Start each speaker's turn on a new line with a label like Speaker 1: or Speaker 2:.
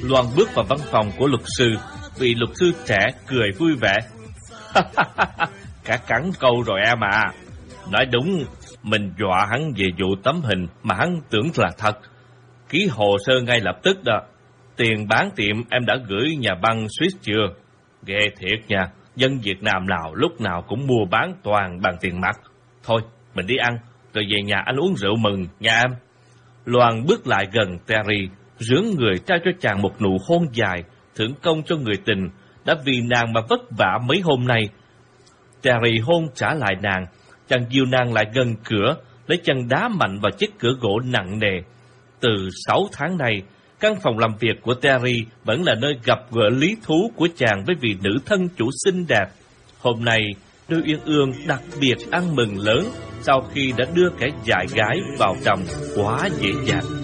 Speaker 1: Loan bước vào văn phòng của luật sư. Vị luật sư trẻ cười vui vẻ. Cả cắn câu rồi em à. Nói đúng, mình dọa hắn về vụ tấm hình mà hắn tưởng là thật. Ký hồ sơ ngay lập tức đó. Tiền bán tiệm em đã gửi nhà băng Swiss chưa? Ghê thiệt nha, dân Việt Nam nào lúc nào cũng mua bán toàn bằng tiền mặt. Thôi, mình đi ăn, rồi về nhà anh uống rượu mừng nha em. Loan bước lại gần Terry, rướn người trao cho chàng một nụ hôn dài, thưởng công cho người tình đã vì nàng mà vất vả mấy hôm nay. Terry hôn trả lại nàng, chàng dìu nàng lại gần cửa, lấy chân đá mạnh vào chiếc cửa gỗ nặng nề. Từ 6 tháng nay, căn phòng làm việc của Terry vẫn là nơi gặp gỡ lý thú của chàng với vị nữ thân chủ xinh đẹp. Hôm nay, đôi uyên ương đặc biệt ăn mừng lớn sau khi đã đưa kẻ dại gái vào chồng quá dễ dàng.